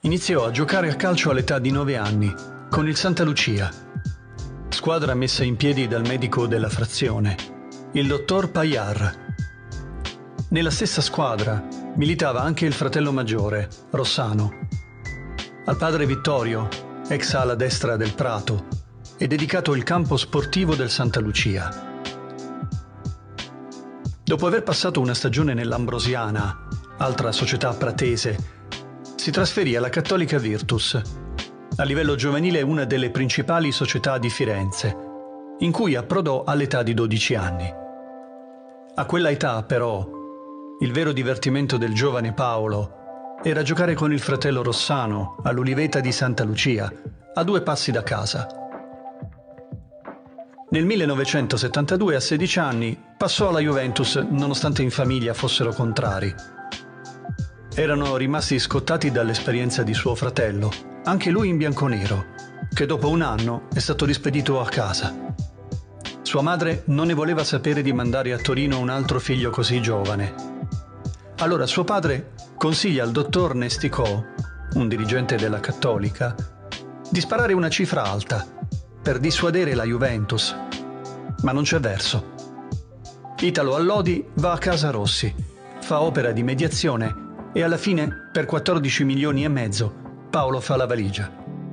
Iniziò a giocare a calcio all'età di 9 anni con il Santa Lucia, squadra messa in piedi dal medico della frazione, il dottor Payar. Nella stessa squadra militava anche il fratello maggiore, Rossano. Al padre Vittorio, ex ala destra del Prato, è dedicato il campo sportivo del Santa Lucia. Dopo aver passato una stagione nell'Ambrosiana, altra società pratese, si trasferì alla Cattolica Virtus, a livello giovanile una delle principali società di Firenze, in cui approdò all'età di 12 anni. A quella età, però, il vero divertimento del giovane Paolo era giocare con il fratello Rossano all'Uliveta di Santa Lucia, a 2 passi da casa. Nel 1972, a 16 anni, passò alla Juventus nonostante in famiglia fossero contrari. Erano rimasti scottati dall'esperienza di suo fratello, anche lui in bianconero, che dopo un anno è stato rispedito a casa. Sua madre non ne voleva sapere di mandare a Torino un altro figlio così giovane. Allora suo padre consiglia al dottor Nesticò, un dirigente della Cattolica, di sparare una cifra alta per dissuadere la Juventus, ma non c'è verso. Italo Allodi va a casa Rossi, fa opera di mediazione e alla fine, per 14 milioni e mezzo, Paolo fa la valigia.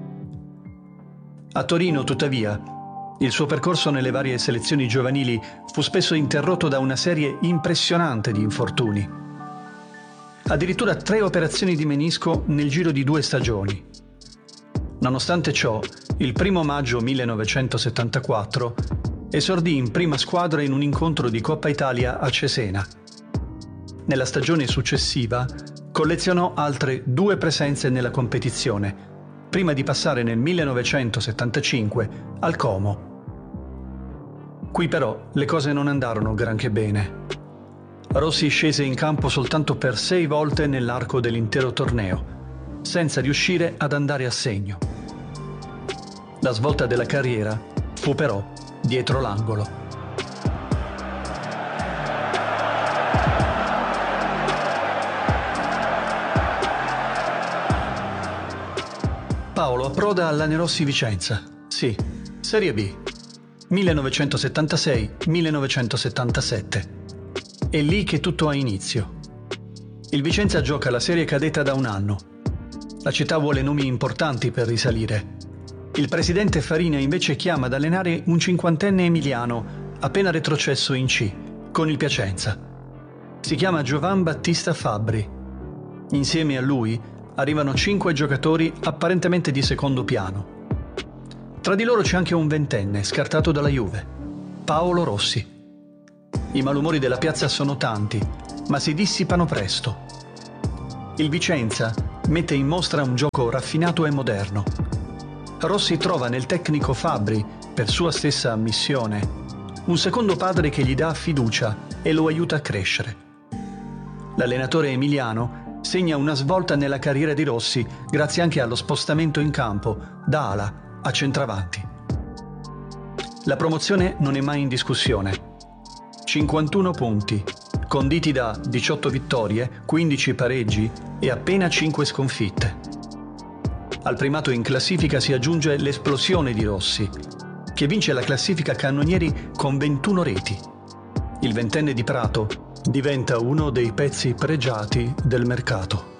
A Torino, tuttavia, il suo percorso nelle varie selezioni giovanili fu spesso interrotto da una serie impressionante di infortuni. Addirittura 3 operazioni di menisco nel giro di 2 stagioni. Nonostante ciò, il 1 maggio 1974 esordì in prima squadra in un incontro di Coppa Italia a Cesena. Nella stagione successiva collezionò altre 2 presenze nella competizione, prima di passare nel 1975 al Como. Qui però le cose non andarono granché bene. Rossi scese in campo soltanto per 6 volte nell'arco dell'intero torneo, senza riuscire ad andare a segno. La svolta della carriera fu però dietro l'angolo. Paolo approda alla Nerossi Vicenza, sì, Serie B, 1976-1977. È lì che tutto ha inizio. Il Vicenza gioca la serie cadetta da un anno. La città vuole nomi importanti per risalire. Il presidente Farina invece chiama ad allenare un 50enne emiliano appena retrocesso in C, con il Piacenza. Si chiama Giovan Battista Fabbri. Insieme a lui arrivano 5 giocatori apparentemente di secondo piano. Tra di loro c'è anche un 20enne scartato dalla Juve, Paolo Rossi. I malumori della piazza sono tanti, ma si dissipano presto. Il Vicenza mette in mostra un gioco raffinato e moderno. Rossi trova nel tecnico Fabbri, per sua stessa ammissione, un secondo padre che gli dà fiducia e lo aiuta a crescere. L'allenatore emiliano segna una svolta nella carriera di Rossi grazie anche allo spostamento in campo da ala a centravanti. La promozione non è mai in discussione. 51 punti, conditi da 18 vittorie, 15 pareggi e appena 5 sconfitte. Al primato in classifica si aggiunge l'esplosione di Rossi, che vince la classifica cannonieri con 21 reti. Il 20enne di Prato diventa uno dei pezzi pregiati del mercato.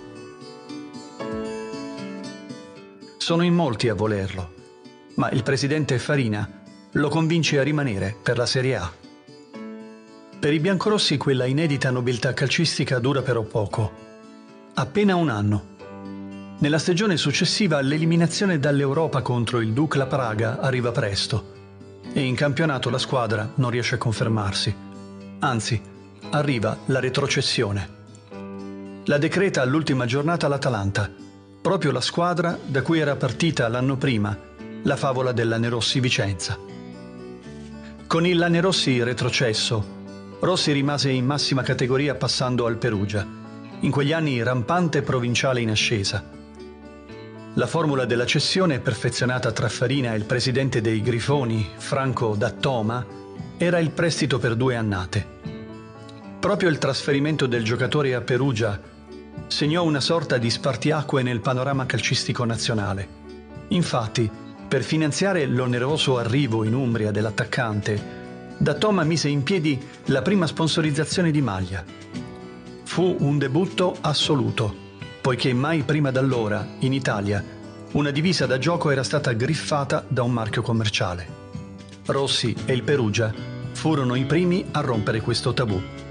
Sono in molti a volerlo, ma il presidente Farina lo convince a rimanere per la Serie A. Per i biancorossi quella inedita nobiltà calcistica dura però poco, appena un anno. Nella stagione successiva l'eliminazione dall'Europa contro il Dukla Praga arriva presto e in campionato la squadra non riesce a confermarsi. Anzi, arriva la retrocessione. La decreta all'ultima giornata l'Atalanta, proprio la squadra da cui era partita l'anno prima la favola del Lanerossi Vicenza. Con il Lanerossi retrocesso, Rossi rimase in massima categoria passando al Perugia, in quegli anni rampante provinciale in ascesa. La formula della cessione, perfezionata tra Farina e il presidente dei Grifoni, Franco Dattoma, era il prestito per 2 annate. Proprio il trasferimento del giocatore a Perugia segnò una sorta di spartiacque nel panorama calcistico nazionale. Infatti, per finanziare l'oneroso arrivo in Umbria dell'attaccante, Da Toma mise in piedi la prima sponsorizzazione di maglia. Fu un debutto assoluto, poiché mai prima d'allora, in Italia, una divisa da gioco era stata griffata da un marchio commerciale. Rossi e il Perugia furono i primi a rompere questo tabù.